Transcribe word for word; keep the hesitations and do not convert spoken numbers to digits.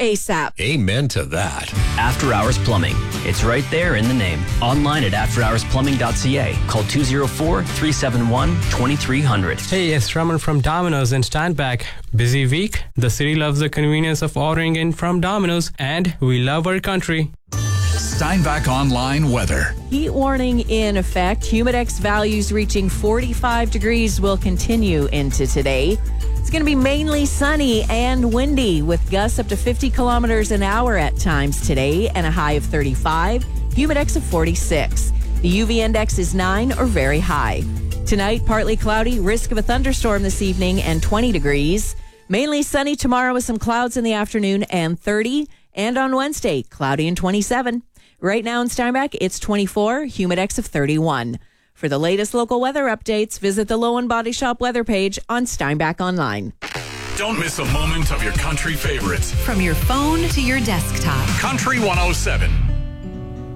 ASAP. Amen to that. After Hours Plumbing. It's right there in the name. Online at after hours plumbing dot c a. Call two oh four, three seven one, two three zero zero. Hey, it's Raman from Domino's in Steinbach. Busy week? The city loves the convenience of ordering in from Domino's, and we love our country. Steinbach Online weather. Heat warning in effect. Humidex values reaching forty-five degrees will continue into today. It's going to be mainly sunny and windy with gusts up to fifty kilometers an hour at times today and a high of thirty-five, humidex of forty-six. The U V index is nine or very high. Tonight, partly cloudy, risk of a thunderstorm this evening and twenty degrees. Mainly sunny tomorrow with some clouds in the afternoon and thirty. And on Wednesday, cloudy and twenty-seven. Right now in Steinbach, it's twenty-four, humidex of thirty-one. For the latest local weather updates, visit the Low and Body Shop weather page on Steinbach Online. Don't miss a moment of your country favorites. From your phone to your desktop. Country one oh seven.